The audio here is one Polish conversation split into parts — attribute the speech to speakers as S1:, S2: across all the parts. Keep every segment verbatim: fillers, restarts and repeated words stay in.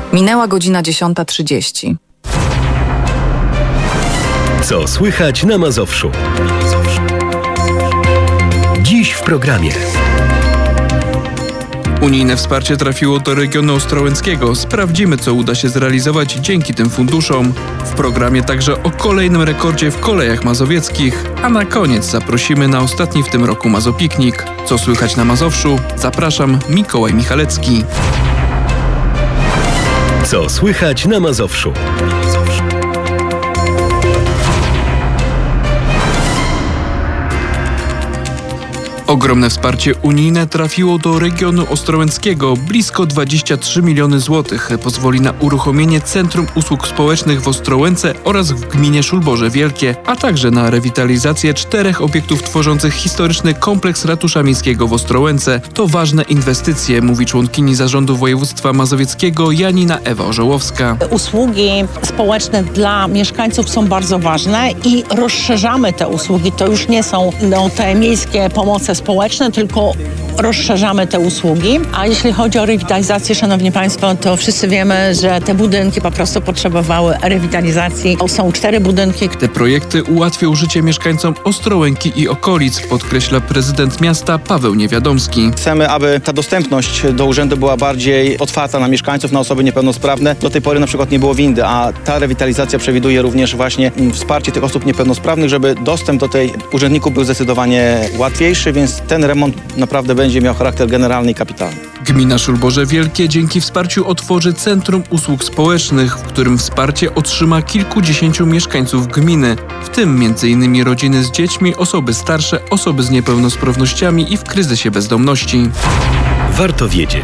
S1: Minęła godzina dziesiąta trzydzieści.
S2: Co słychać na Mazowszu? Dziś w programie.
S3: Unijne wsparcie trafiło do regionu ostrołęckiego. Sprawdzimy, co uda się zrealizować dzięki tym funduszom. W programie także o kolejnym rekordzie w kolejach mazowieckich. A na koniec zaprosimy na ostatni w tym roku Mazopiknik. Co słychać na Mazowszu? Zapraszam, Mikołaj Michalecki.
S2: Co słychać na Mazowszu?
S3: Ogromne wsparcie unijne trafiło do regionu ostrołęckiego. Blisko dwadzieścia trzy miliony złotych pozwoli na uruchomienie Centrum Usług Społecznych w Ostrołęce oraz w gminie Szulborze Wielkie, a także na rewitalizację czterech obiektów tworzących historyczny kompleks Ratusza Miejskiego w Ostrołęce. To ważne inwestycje, mówi członkini Zarządu Województwa Mazowieckiego Janina Ewa Orzełowska.
S4: Usługi społeczne dla mieszkańców są bardzo ważne i rozszerzamy te usługi. To już nie są no, te miejskie pomoce społeczne, tylko rozszerzamy te usługi. A jeśli chodzi o rewitalizację, szanowni państwo, to wszyscy wiemy, że te budynki po prostu potrzebowały rewitalizacji. Są cztery budynki.
S3: Te projekty ułatwią życie mieszkańcom Ostrołęki i okolic, podkreśla prezydent miasta Paweł Niewiadomski.
S5: Chcemy, aby ta dostępność do urzędu była bardziej otwarta na mieszkańców, na osoby niepełnosprawne. Do tej pory na przykład nie było windy, a ta rewitalizacja przewiduje również właśnie wsparcie tych osób niepełnosprawnych, żeby dostęp do tej urzędników był zdecydowanie łatwiejszy, więc ten remont naprawdę będzie miał charakter generalny i kapitalny.
S3: Gmina Szulborze Wielkie dzięki wsparciu otworzy Centrum Usług Społecznych, w którym wsparcie otrzyma kilkudziesięciu mieszkańców gminy, w tym między innymi rodziny z dziećmi, osoby starsze, osoby z niepełnosprawnościami i w kryzysie bezdomności.
S2: Warto wiedzieć.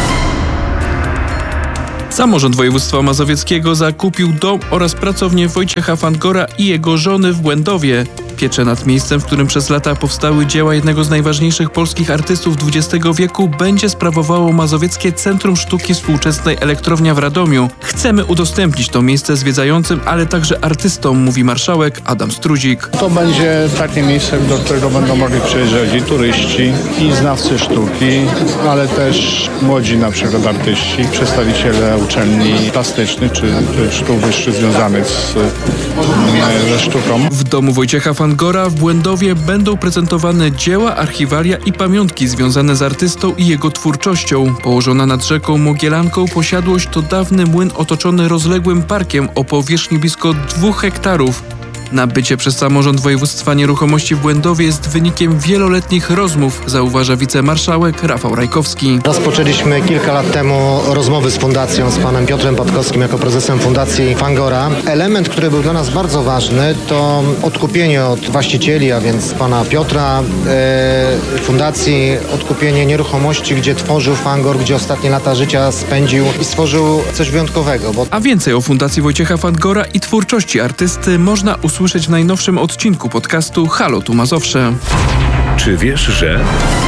S3: Samorząd Województwa Mazowieckiego zakupił dom oraz pracownię Wojciecha Fangora i jego żony w Błędowie. Pieczę nad miejscem, w którym przez lata powstały dzieła jednego z najważniejszych polskich artystów dwudziestego wieku, będzie sprawowało Mazowieckie Centrum Sztuki Współczesnej Elektrownia w Radomiu. Chcemy udostępnić to miejsce zwiedzającym, ale także artystom, mówi marszałek Adam Struzik.
S6: To będzie takie miejsce, do którego będą mogli przyjeżdżać i turyści, i znawcy sztuki, ale też młodzi na przykład artyści, przedstawiciele uczelni plastycznych czy, czy sztuk wyższych związanych z, ze sztuką.
S3: W domu Wojciecha Fangora w Błędowie będą prezentowane dzieła, archiwalia i pamiątki związane z artystą i jego twórczością. Położona nad rzeką Mogielanką posiadłość to dawny młyn otoczony rozległym parkiem o powierzchni blisko dwóch hektarów. Nabycie przez samorząd województwa nieruchomości w Błędowie jest wynikiem wieloletnich rozmów, zauważa wicemarszałek Rafał Rajkowski.
S7: Rozpoczęliśmy kilka lat temu rozmowy z fundacją, z panem Piotrem Patkowskim jako prezesem Fundacji Fangora. Element, który był dla nas bardzo ważny, to odkupienie od właścicieli, a więc pana Piotra, e, fundacji, odkupienie nieruchomości, gdzie tworzył Fangor, gdzie ostatnie lata życia spędził i stworzył coś wyjątkowego. Bo...
S3: A więcej o Fundacji Wojciecha Fangora i twórczości artysty można usłyszeć w najnowszym odcinku podcastu Halo tu Mazowsze.
S2: Czy wiesz, że...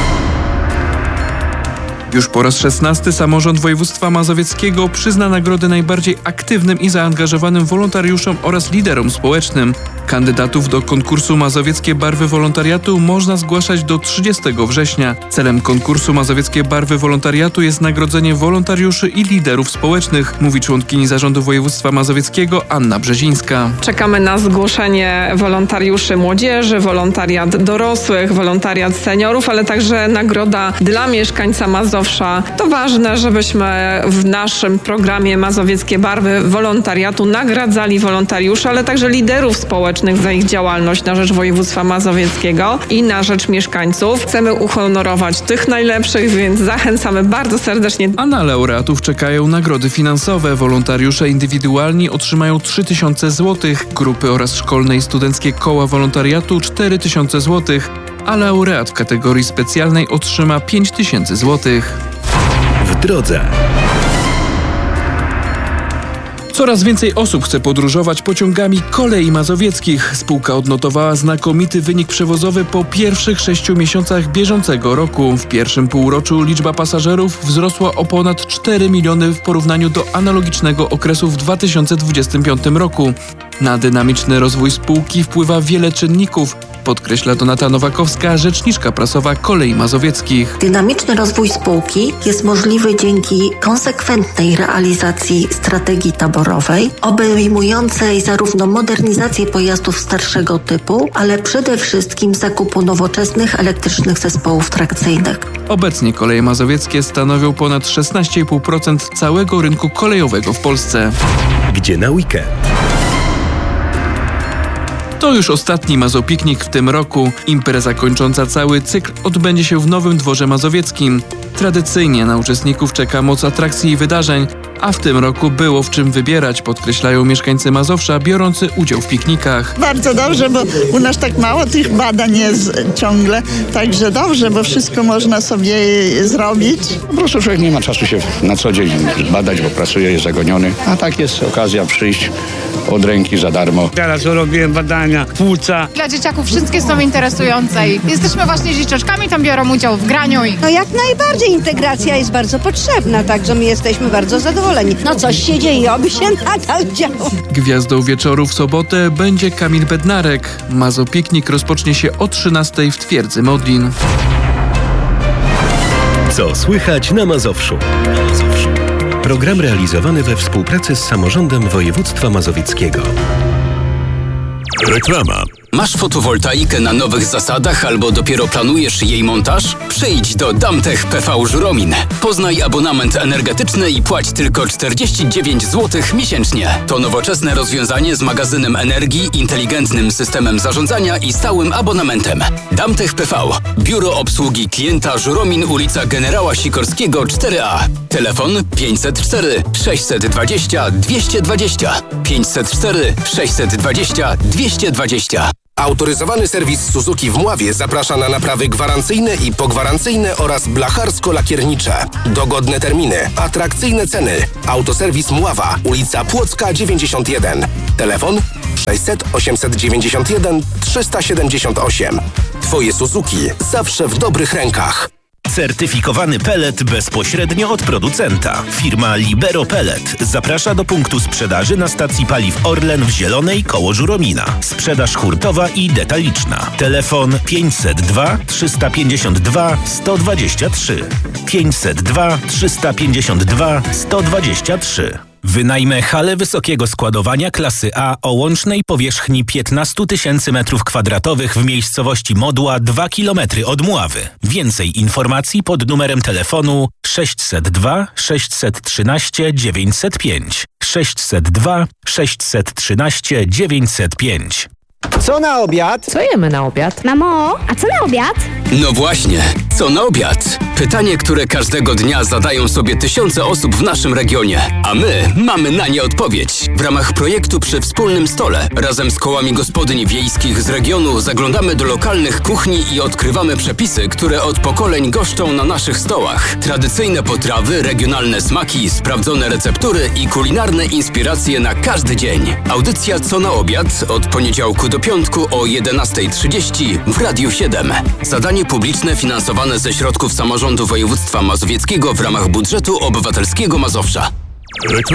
S3: Już po raz szesnasty samorząd województwa mazowieckiego przyzna nagrody najbardziej aktywnym i zaangażowanym wolontariuszom oraz liderom społecznym. Kandydatów do konkursu Mazowieckie Barwy Wolontariatu można zgłaszać do trzydziestego września. Celem konkursu Mazowieckie Barwy Wolontariatu jest nagrodzenie wolontariuszy i liderów społecznych, mówi członkini Zarządu Województwa Mazowieckiego Anna Brzezińska.
S8: Czekamy na zgłoszenie wolontariuszy młodzieży, wolontariat dorosłych, wolontariat seniorów, ale także nagroda dla mieszkańca Mazowsza. To ważne, żebyśmy w naszym programie Mazowieckie Barwy Wolontariatu nagradzali wolontariuszy, ale także liderów społecznych za ich działalność na rzecz województwa mazowieckiego i na rzecz mieszkańców. Chcemy uhonorować tych najlepszych, więc zachęcamy bardzo serdecznie.
S3: A na laureatów czekają nagrody finansowe. Wolontariusze indywidualni otrzymają trzy tysiące złotych, grupy oraz szkolne i studenckie koła wolontariatu cztery tysiące złotych, a laureat w kategorii specjalnej otrzyma pięć tysięcy złotych.
S2: W drodze.
S3: Coraz więcej osób chce podróżować pociągami kolei mazowieckich. Spółka odnotowała znakomity wynik przewozowy po pierwszych sześciu miesiącach bieżącego roku. W pierwszym półroczu liczba pasażerów wzrosła o ponad cztery miliony w porównaniu do analogicznego okresu w dwa tysiące dwudziestym piątym roku. Na dynamiczny rozwój spółki wpływa wiele czynników, podkreśla Donata Nowakowska, rzeczniczka prasowa Kolei Mazowieckich.
S9: Dynamiczny rozwój spółki jest możliwy dzięki konsekwentnej realizacji strategii taborowej, obejmującej zarówno modernizację pojazdów starszego typu, ale przede wszystkim zakupu nowoczesnych elektrycznych zespołów trakcyjnych.
S3: Obecnie Koleje Mazowieckie stanowią ponad szesnaście i pół procent całego rynku kolejowego w Polsce.
S2: Gdzie na weekend?
S3: To już ostatni Mazopiknik w tym roku. Impreza kończąca cały cykl odbędzie się w Nowym Dworze Mazowieckim. Tradycyjnie na uczestników czeka moc atrakcji i wydarzeń, a w tym roku było w czym wybierać, podkreślają mieszkańcy Mazowsza biorący udział w piknikach.
S10: Bardzo dobrze, bo u nas tak mało tych badań jest ciągle, także dobrze, bo wszystko można sobie zrobić.
S11: Po prostu człowiek nie ma czasu się na co dzień badać, bo pracuje, jest zagoniony, a tak jest okazja przyjść od ręki za darmo.
S12: Teraz robiłem badania płuca.
S13: Dla dzieciaków wszystkie są interesujące i jesteśmy właśnie dzieciaczkami, tam biorą udział w graniu. I...
S14: No jak najbardziej, integracja jest bardzo potrzebna, także my jesteśmy bardzo zadowoleni. No coś się dzieje, oby się nadal działo.
S3: Gwiazdą wieczoru w sobotę będzie Kamil Bednarek. Mazopiknik rozpocznie się o trzynastej w Twierdzy Modlin.
S2: Co słychać na Mazowszu? Program realizowany we współpracy z Samorządem Województwa Mazowieckiego.
S15: Reklama. Masz fotowoltaikę na nowych zasadach albo dopiero planujesz jej montaż? Przyjdź do Damtech P V Żuromin. Poznaj abonament energetyczny i płać tylko czterdzieści dziewięć złotych miesięcznie. To nowoczesne rozwiązanie z magazynem energii, inteligentnym systemem zarządzania i stałym abonamentem. Damtech P V. Biuro Obsługi Klienta Żuromin, ulica Generała Sikorskiego cztery A. Telefon pięćset cztery sześćset dwadzieścia dwieście dwadzieścia. pięćset cztery sześćset dwadzieścia dwieście dwadzieścia.
S16: Autoryzowany serwis Suzuki w Mławie zaprasza na naprawy gwarancyjne i pogwarancyjne oraz blacharsko-lakiernicze. Dogodne terminy, atrakcyjne ceny. Autoserwis Mława, ulica Płocka dziewięćdziesiąt jeden. Telefon sześćset osiemset dziewięćdziesiąt jeden trzysta siedemdziesiąt osiem. Twoje Suzuki zawsze w dobrych rękach.
S17: Certyfikowany pelet bezpośrednio od producenta. Firma Libero Pellet zaprasza do punktu sprzedaży na stacji paliw Orlen w Zielonej koło Żuromina. Sprzedaż hurtowa i detaliczna. Telefon pięćset dwa trzysta pięćdziesiąt dwa sto dwadzieścia trzy. pięćset dwa trzysta pięćdziesiąt dwa sto dwadzieścia trzy. Wynajmę halę wysokiego składowania klasy A o łącznej powierzchni piętnaście tysięcy metrów kwadratowych w miejscowości Modła, dwa kilometry od Mławy. Więcej informacji pod numerem telefonu sześćset dwa sześćset trzynaście dziewięćset pięć. sześćset dwa sześćset trzynaście dziewięćset pięć.
S18: Co na obiad?
S19: Co jemy na obiad?
S20: Mamo, a co na obiad?
S15: No właśnie, co na obiad? Pytanie, które każdego dnia zadają sobie tysiące osób w naszym regionie, a my mamy na nie odpowiedź. W ramach projektu Przy Wspólnym Stole razem z kołami gospodyń wiejskich z regionu zaglądamy do lokalnych kuchni i odkrywamy przepisy, które od pokoleń goszczą na naszych stołach. Tradycyjne potrawy, regionalne smaki, sprawdzone receptury i kulinarne inspiracje na każdy dzień. Audycja Co na obiad od poniedziałku do piątku o jedenastej trzydzieści w Radiu siedem. Zadanie publiczne finansowane ze środków samorządu województwa mazowieckiego w ramach budżetu obywatelskiego Mazowsza.